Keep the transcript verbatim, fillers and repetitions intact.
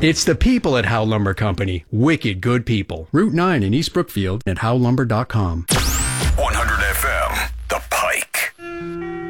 It's the people at Howe Lumber Company. Wicked good people. Route nine in East Brookfield at howe lumber dot com. one hundred F M, The Pike.